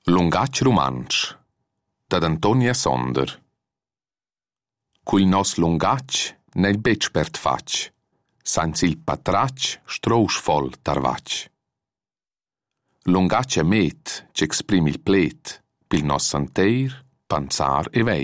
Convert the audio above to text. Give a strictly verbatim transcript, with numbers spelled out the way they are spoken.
Lungatg rumantsch, dad Antonia Sonder. Cul nos lungatg neil betg pert fatg, sans il patratg strousch fol tarvatg. Lungatg è met, c'exprimi il plet, pil nos santeir, panzar e vei.